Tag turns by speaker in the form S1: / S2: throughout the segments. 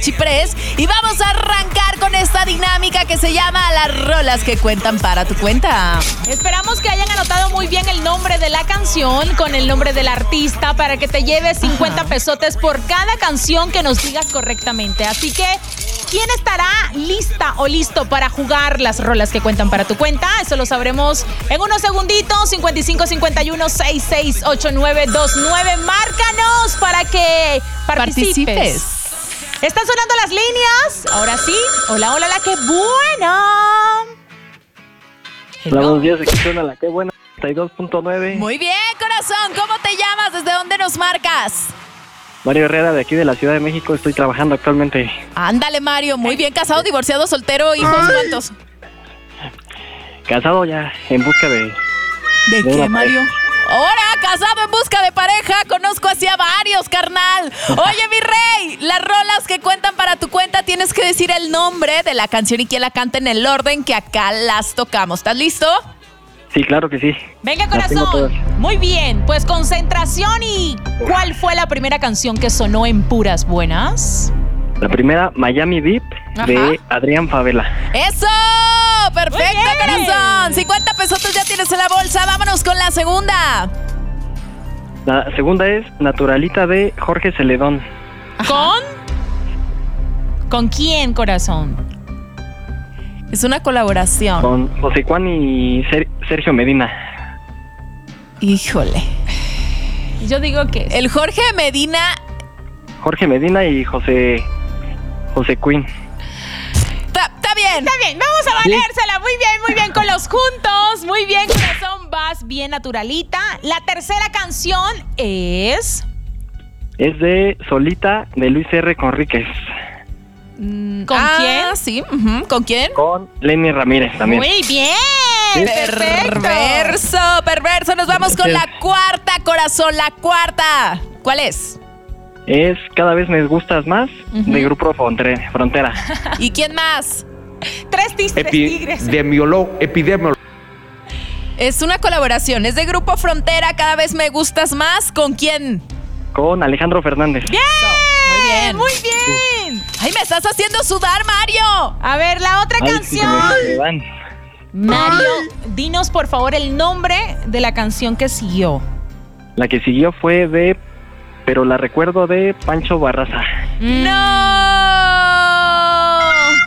S1: Chiprés y vamos a arrancar con esta dinámica que se llama Las rolas que cuentan para tu cuenta.
S2: Esperamos que hayan anotado muy bien el nombre de la canción con el nombre del artista para que te lleves 50 pesotes por cada canción que nos digas correctamente. Así que, ¿quién estará lista o listo para jugar las rolas que cuentan para tu cuenta? Eso lo sabremos en unos segunditos. 55 51 66 8929. Márcanos para que participes. Están sonando las líneas. Ahora sí. Hola, hola, la que buena.
S3: Hola, buenos días. Aquí suena la que buena. 32.9.
S1: Muy bien, corazón. ¿Cómo te llamas? ¿Desde dónde nos marcas?
S3: Mario Herrera, de aquí de la Ciudad de México. Estoy trabajando actualmente.
S1: Ándale, Mario. Muy bien. ¿Casado, divorciado, soltero, hijos, cuántos?
S3: Casado ya, en busca de...
S1: ¿De qué,
S3: una
S1: Mario? Ahora, casado en busca de pareja. Conozco así a varios, carnal. Oye, mi rey, las rolas que cuentan para tu cuenta tienes que decir el nombre de la canción y quién la canta en el orden que acá las tocamos. ¿Estás listo?
S3: Sí, claro que sí.
S2: Venga,
S3: Las tengo
S2: corazón.
S3: todas.
S2: Muy bien. Pues concentración. ¿Y cuál fue la primera canción que sonó en Puras Buenas?
S3: La primera, Miami Deep, de Adrián Favela.
S1: ¡Eso! ¡Perfecto, corazón! 50 pesotes ya tienes en la bolsa. Vámonos con la segunda.
S3: La segunda es Naturalita, de Jorge Celedón.
S2: ¿Con quién, corazón?
S1: Es una colaboración.
S3: Con José Juan y Sergio Medina.
S1: Híjole.
S2: Yo digo que...
S1: El Jorge Medina.
S3: Jorge Medina y José Quinn.
S1: Está bien.
S2: Está bien, vamos a valérsela. Muy bien, con los juntos. Muy bien, corazón, vas bien, Naturalita. La tercera canción es...
S3: Es de Solita, de Luis R. Conríquez.
S2: ¿Con quién?
S1: Sí. ¿Con quién?
S3: Con Lenny Ramírez también.
S2: Muy bien. Perfecto.
S1: Perverso. Nos vamos con la cuarta, corazón. La cuarta. ¿Cuál es?
S3: Es Cada vez me gustas más, de Grupo Frontera.
S1: ¿Y quién más?
S2: Tres tigres.
S4: Epidemiólogo.
S1: Es una colaboración. Es de Grupo Frontera. Cada vez me gustas más. ¿Con quién?
S3: Con Alejandro Fernández.
S2: ¡Bien!
S1: Muy bien.
S2: Muy bien.
S1: ¡Ay, me estás haciendo sudar, Mario!
S2: A ver, la otra canción.
S3: Sí, me van.
S2: Mario, dinos por favor el nombre de la canción que siguió.
S3: La que siguió fue de Pero la recuerdo, de Pancho Barraza.
S1: ¡No!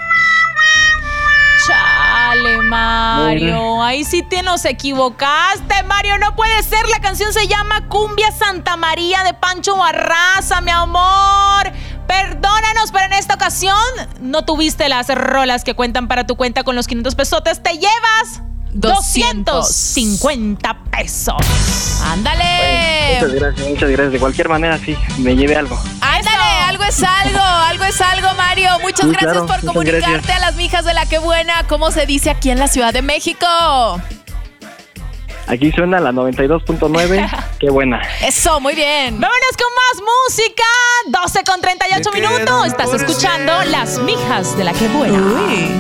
S2: Chale, Mario. Ahí sí te nos equivocaste, Mario. No puede ser. La canción se llama Cumbia Santa María de Pancho Barraza, mi amor. Perdónanos, pero en esta ocasión no tuviste las rolas que cuentan para tu cuenta. Con los 500 pesotes te llevas 250 pesos.
S1: ¡Ándale!
S3: Muchas gracias. De cualquier manera, sí, me lleve algo.
S1: ¡Ándale! Algo es algo, Mario. Muchas
S3: Sí,
S1: gracias
S3: claro,
S1: por
S3: muchas
S1: comunicarte
S3: gracias.
S1: a las mijas de la que buena. ¿Cómo se dice aquí en la Ciudad de México?
S3: Aquí suena la 92.9. Qué buena.
S1: Eso, muy bien.
S2: Vámonos con más música. 12:38 minutos. Estás escuchando Las Mijas de la que buena.
S1: Uy.